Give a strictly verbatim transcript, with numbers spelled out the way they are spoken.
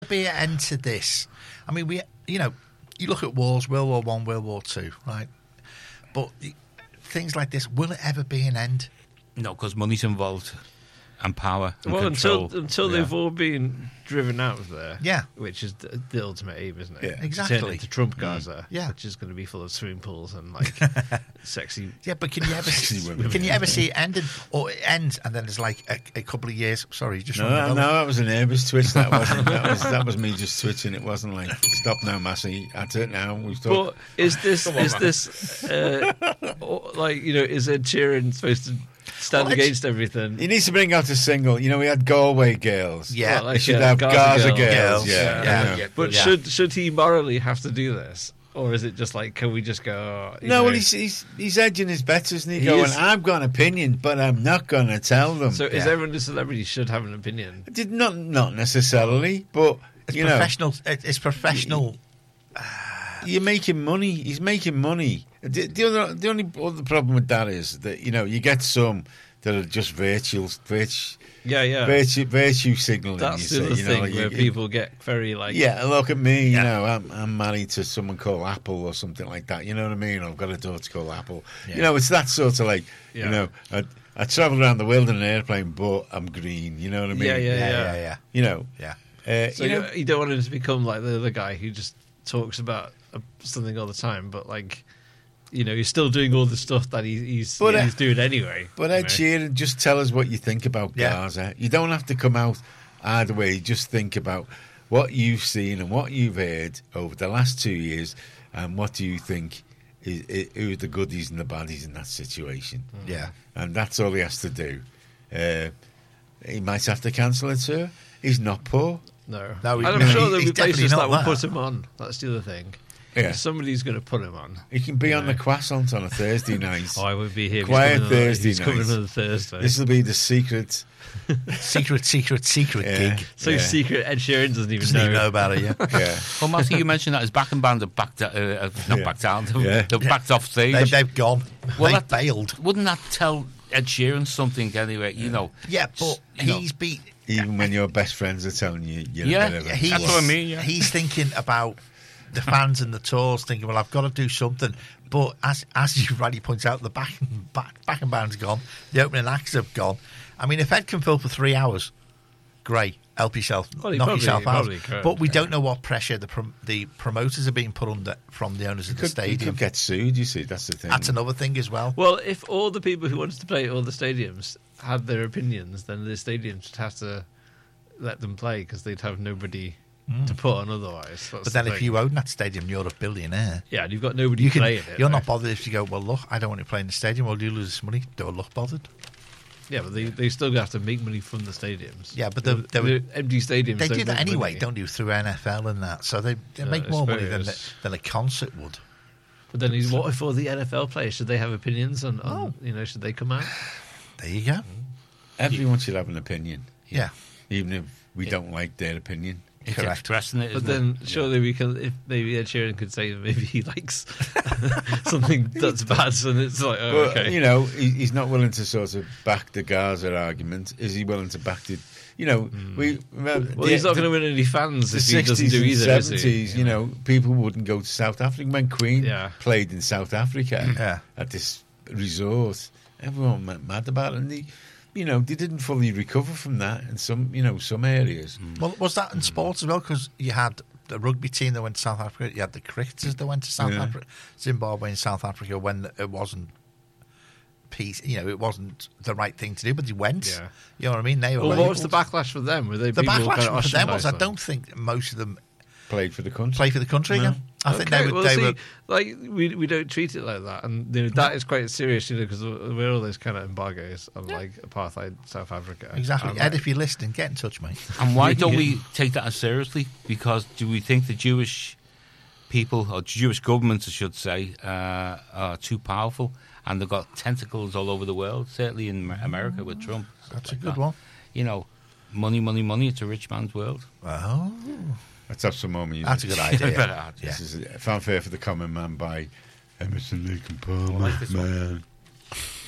be an end to this? I mean, we, you know, you look at wars, World War One, World War Two, right? But things like this, will it ever be an end? No, because money's involved and power and well, control. until until Yeah. they've all been driven out of there. Yeah. Which is the, the ultimate aim, isn't it? Yeah. Exactly. Turn into Trump Gaza. Yeah. Which is going to be full of swimming pools and like sexy. Yeah, but can you ever Sexy women. can you ever see it ended, or it ends and then there's like a, a couple of years? Sorry, just No, rung the no, bell. that was an Airbus twitch. That wasn't. That was, that was me just twitching. It wasn't like stop now, Massey. That's it now. We've But talked. is this is this uh, or, like you know is Ed Sheeran supposed to stand Well, Ed- against everything? He needs to bring out a single. You know, we had Galway girls. Yeah. Well, like, He should uh, have Gaza Gaza, Girls. girls. Girls. Yeah, Yeah. yeah. Yeah. But Yeah. should should he morally have to do this, or is it just like can we just go? you No, know, well, he's, he's he's edging his bets, isn't he? He Going, is. I've got an opinion, but I'm not going to tell them. so is yeah. everyone a celebrity should have an opinion? Did not not necessarily, but It's you know, professional. it- It's professional. you're making money. He's making money. The, the other the only other problem with that is that you know you get some that are just virtual virtue Yeah, yeah. virtue, virtue signaling. That's you the say, other you know, thing like where you- people get very like Yeah, look at me. You Yeah. know, I'm, I'm married to someone called Apple or something like that. You know what I mean? I've got a daughter called Apple. Yeah. You know, it's that sort of like, Yeah. you know, I, I travel around the world in an airplane, but I'm green. You know what I mean? Yeah, yeah, Yeah, yeah. yeah, yeah. You know, Yeah. uh, So you you, know, you don't want him to become like the other guy who just talks about uh, something all the time, but like, you know, he's still doing all the stuff that he, he's But, uh, he's doing anyway. but you Ed know. Sheeran, just tell us what you think about Yeah. Gaza. You don't have to come out either way. Just think about what you've seen and what you've heard over the last two years, and what do you think is, is who are the goodies and the baddies in that situation? Yeah. And that's all he has to do. Uh, he might have to cancel it, sir. He's not poor. No, No, he- and I'm no, sure he- there'll he's be places definitely that not will that. put him on. That's the other thing. Yeah. Somebody's going to put him on. He can be on Yeah. the croissant on a Thursday night. Oh, I would be here. Quiet he's coming Thursday on, he's coming night. on a Thursday. This will be the secret. Secret, secret, secret Yeah. gig. so yeah. secret. Ed Sheeran doesn't even Doesn't know. even know about it yet. Yeah. Well, Matthew, you mentioned that his backing band have backed, uh, uh, not Yeah. backed down, Yeah. they've backed off stage. They, they've gone. Well, they that- bailed. Wouldn't that tell Ed Sheeran something anyway? You know, Yeah, but you know. he's beat. Even when your best friends are telling you, you're Yeah. a bit of a He's, That's what I mean, yeah. He's thinking about the fans and the tours, thinking, well, I've got to do something. But as as you rightly point out, the back back backing band's gone. The opening acts have gone. I mean, if Ed can fill for three hours, great. Help yourself, Well, he knock probably- yourself out. probably could, But we yeah. don't know what pressure the prom- the promoters are being put under from the owners of the could, you stadium. could get sued, you see. That's the thing. That's another thing as well. Well, if all the people who wanted to play at all the stadiums had their opinions, then the stadiums would have to let them play because they'd have nobody to put on otherwise. That's But the then if thing. you own that stadium, you're a billionaire. yeah, and you've got nobody You can, playing it. you're though. not bothered if you go, well, look, I don't want to play in the stadium. Well, you lose this money. Don't look bothered. Yeah, but they they still have to make money from the stadiums. Yeah, but the- the, they would- the empty stadiums. They don't do that make anyway, money. don't you, through N F L and that. So they, they Yeah, make I more money than, the, suppose. than a concert would. But then, he's, what if all the N F L players should they have opinions on? on Oh. You know, should they come out? There you go. Everyone should have an opinion, Yeah. even if we don't like their opinion. it's Correct. expressing it, But isn't then, it? surely we can. If maybe Ed Sheeran could say that maybe he likes something that's bad, and it's like, oh, Well, okay. you know, he, he's not willing to sort of back the Gaza argument. Is he willing to back the, you know, we... Well, well, he's not going to win any fans the if he doesn't sixties do and either. is he? seventies, you know, people wouldn't go to South Africa. When Queen Yeah. played in South Africa Yeah. at this resort, everyone went mad about it. And they, you know, they didn't fully recover from that in some, you know, some areas. Well, was that in sports as well? Because you had the rugby team that went to South Africa. You had the cricketers that went to South Yeah. Africa, Zimbabwe and South Africa when it wasn't peace. You know, it wasn't the right thing to do, but they went. Yeah. You know what I mean? They were Well, what was the labelled. backlash for them? Were they The people backlash kind of for them was I ostracised them? don't think most of them Played for the country. play for the country No. again. I think Okay, they were. well, they see, were like we we don't treat it like that, and you know, that is quite serious, you know, because we're all those kind of embargoes on like apartheid South Africa. exactly. And, Ed, like, if you're listening, get in touch, mate. And why don't we take that as seriously? Because do we think the Jewish people, or Jewish governments, I should say, uh, are too powerful and they've got tentacles all over the world, certainly in America with Trump. That's a like good that. one. You know, money, money, money, it's a rich man's world. Oh, Let's have some more music. that's a good idea. Better add, yeah. This is Fanfare for the Common Man by Emerson, Lake and Palmer. I like this one. Man.